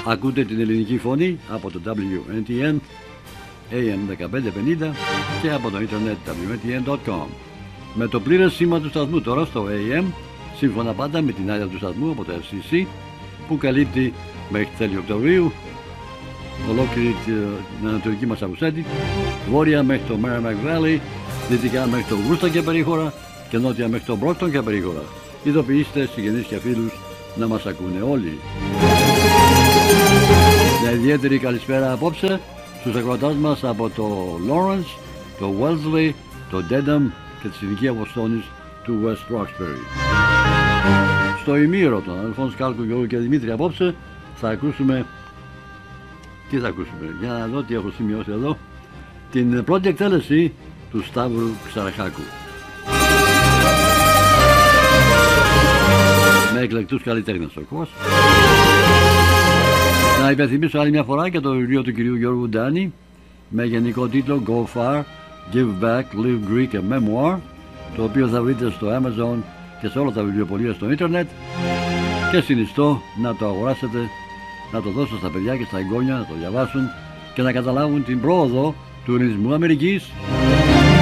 Ακούτε την ελληνική φωνή από το WNTN AM 1550 και από το ίντερνετ WNTN.com. Με το πλήρες σήμα του σταθμού τώρα στο AM, σύμφωνα πάντα με την άδεια του σταθμού από το FCC, που καλύπτει μέχρι τέλη Οκτωβρίου ολόκληρη την ανατολική Μασαχουσέτη, βόρεια μέχρι το Merrimack Valley, δυτικά μέχρι το Worcester και περίχωρα και νότια μέχρι το Brockton και περίχωρα. Ειδοποιήστε συγγενείς και φίλους να μας ακούνε όλοι. Μια ιδιαίτερη καλησπέρα απόψε στους ακροατάς μας από το Lawrence, το Wellesley, το Dedham και τη συνοικία Βοστόνης του West Roxbury. Στο ημίωρο των αδελφών Σκάλκου, Γιώργου και Δημήτρη απόψε θα ακούσουμε... Τι θα ακούσουμε? Για να δω τι έχω σημειώσει εδώ. Την πρώτη εκτέλεση του Σταύρου Ξαραχάκου. Με εκλεκτούς καλλιτέχνες of course. Να υπενθυμίσω άλλη μια φορά και το βιβλίο του κυρίου Γιώργου Ντάνη με γενικό τίτλο Go Far, Give Back, Live Greek, a Memoir, το οποίο θα βρείτε στο Amazon και σε όλα τα βιβλιοπωλεία στο ίντερνετ και συνιστώ να το αγοράσετε, να το δώσετε στα παιδιά και στα εγγόνια να το διαβάσουν και να καταλάβουν την πρόοδο του ελληνισμού Αμερικής.